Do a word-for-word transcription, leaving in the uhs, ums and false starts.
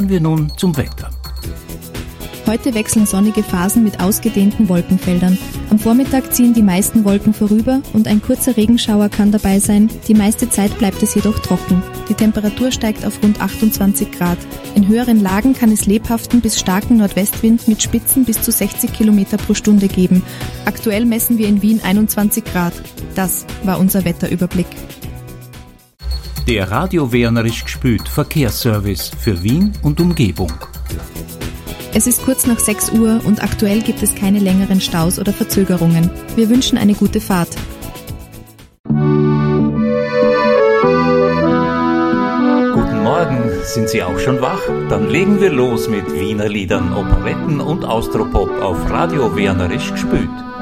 Kommen wir nun zum Wetter. Heute wechseln sonnige Phasen mit ausgedehnten Wolkenfeldern. Am Vormittag ziehen die meisten Wolken vorüber und ein kurzer Regenschauer kann dabei sein. Die meiste Zeit bleibt es jedoch trocken. Die Temperatur steigt auf rund achtundzwanzig Grad. In höheren Lagen kann es lebhaften bis starken Nordwestwind mit Spitzen bis zu sechzig Kilometer pro Stunde geben. Aktuell messen wir in Wien einundzwanzig Grad. Das war unser Wetterüberblick. Der Radio Wernerisch gspüt Verkehrsservice für Wien und Umgebung. Es ist kurz nach sechs Uhr und aktuell gibt es keine längeren Staus oder Verzögerungen. Wir wünschen eine gute Fahrt. Guten Morgen, sind Sie auch schon wach? Dann legen wir los mit Wiener Liedern, Operetten und Austropop auf Radio Wernerisch gspüt.